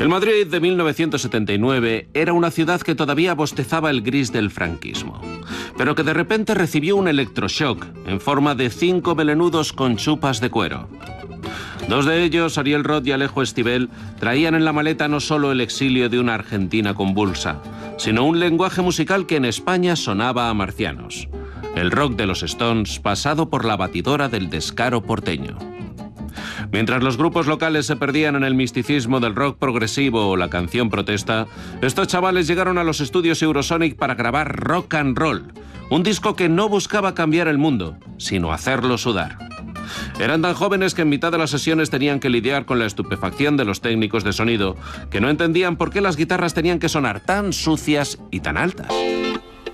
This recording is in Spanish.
El Madrid de 1979 era una ciudad que todavía bostezaba el gris del franquismo, pero que de repente recibió un electroshock en forma de 5 melenudos con chupas de cuero. 2 de ellos, Ariel Roth y Alejo Stivel, traían en la maleta no solo el exilio de una Argentina convulsa, sino un lenguaje musical que en España sonaba a marcianos. El rock de los Stones pasado por la batidora del descaro porteño. Mientras los grupos locales se perdían en el misticismo del rock progresivo o la canción protesta, estos chavales llegaron a los estudios Eurosonic para grabar Rock and Roll, un disco que no buscaba cambiar el mundo, sino hacerlo sudar. Eran tan jóvenes que en mitad de las sesiones tenían que lidiar con la estupefacción de los técnicos de sonido, que no entendían por qué las guitarras tenían que sonar tan sucias y tan altas.